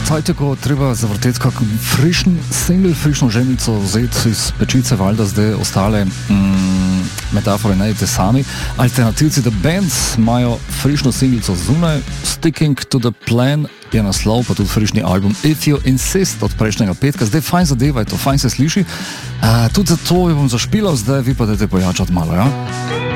Zeit, ko treba zavrteti kak frišen single, frišno žemico vzeti iz pečice, valjda zdaj ostale metafore najdete sami. Alternativci The Bands imajo frišno singlico zunaj, Sticking to the Plan je naslov, pa tudi frišni album If You Insist od prejšnjega petka. Zdaj fajn zadeva, je to fajn se sliši. Tudi zato jo bom zašpilal, zdaj vi pa dajte pojačati malo, ja?